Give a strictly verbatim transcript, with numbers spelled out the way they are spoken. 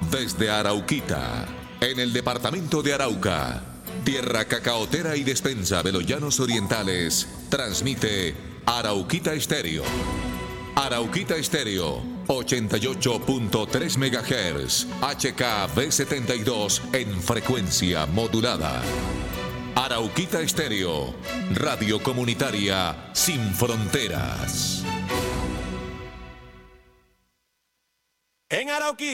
Desde Arauquita, en el departamento de Arauca, tierra cacaotera y despensa de los llanos orientales, transmite Arauquita Estéreo. Arauquita Estéreo, ochenta y ocho punto tres megahertz, H K B setenta y dos en frecuencia modulada. Arauquita Estéreo, radio comunitaria sin fronteras. En Arauquita.